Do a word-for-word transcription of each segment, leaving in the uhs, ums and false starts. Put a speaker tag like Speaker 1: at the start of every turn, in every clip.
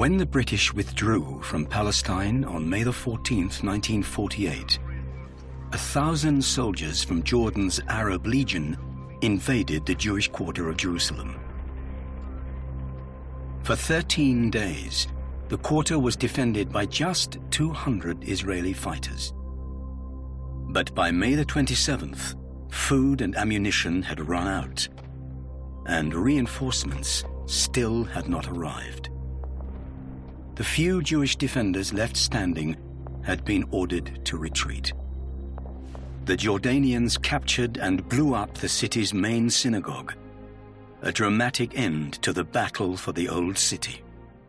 Speaker 1: When the British withdrew from Palestine on May the fourteenth, nineteen forty-eight, a thousand soldiers from Jordan's Arab Legion invaded the Jewish quarter of Jerusalem. For thirteen days, the quarter was defended by just two hundred Israeli fighters. But by May the twenty-seventh, food and ammunition had run out, and reinforcements still had not arrived. The few Jewish defenders left standing had been ordered to retreat. The Jordanians captured and blew up the city's main synagogue, a dramatic end to the battle for the old city.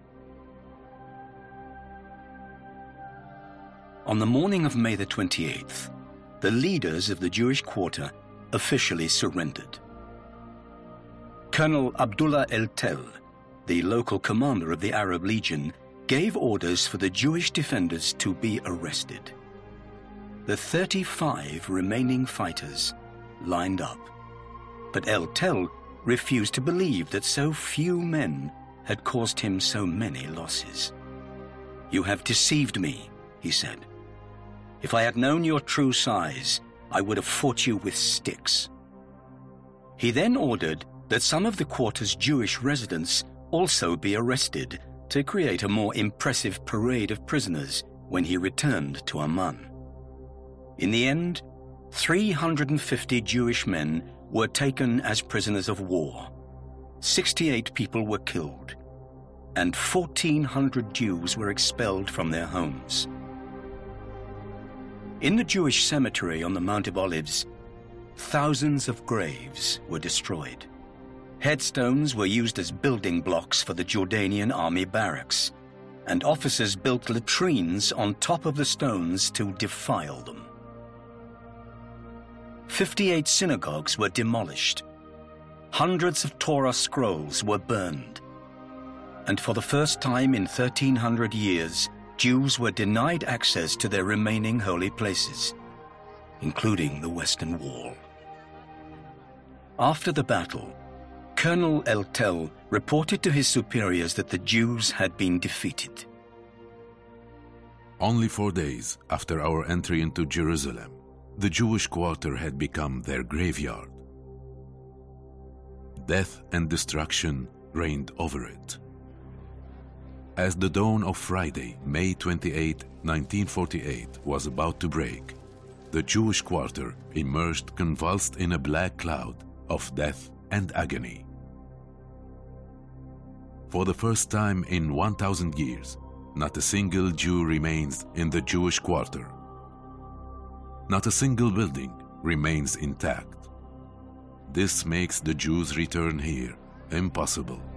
Speaker 1: On the morning of May the twenty-eighth, the leaders of the Jewish quarter officially surrendered. Colonel Abdullah El-Tel, the local commander of the Arab Legion, gave orders for the Jewish defenders to be arrested. The thirty-five remaining fighters lined up, but El-Tel refused to believe that so few men had caused him so many losses. "You have deceived me," he said. "If I had known your true size, I would have fought you with sticks." He then ordered that some of the quarter's Jewish residents also be arrested to create a more impressive parade of prisoners when he returned to Amman. In the end, three hundred fifty Jewish men were taken as prisoners of war, sixty-eight people were killed, and fourteen hundred Jews were expelled from their homes. In the Jewish cemetery on the Mount of Olives, thousands of graves were destroyed. Headstones were used as building blocks for the Jordanian army barracks, and officers built latrines on top of the stones to defile them. fifty-eight synagogues were demolished. Hundreds of Torah scrolls were burned. And for the first time in thirteen hundred years, Jews were denied access to their remaining holy places, including the Western Wall. After the battle, Colonel El-Tel reported to his superiors that the Jews had been defeated.
Speaker 2: Only four days after our entry into Jerusalem, the Jewish quarter had become their graveyard. Death and destruction reigned over it. As the dawn of Friday, May twenty-eighth, nineteen forty-eight, was about to break, the Jewish quarter emerged convulsed in a black cloud of death and agony. For the first time in one thousand years, not a single Jew remains in the Jewish quarter. Not a single building remains intact. This makes the Jews' return here impossible.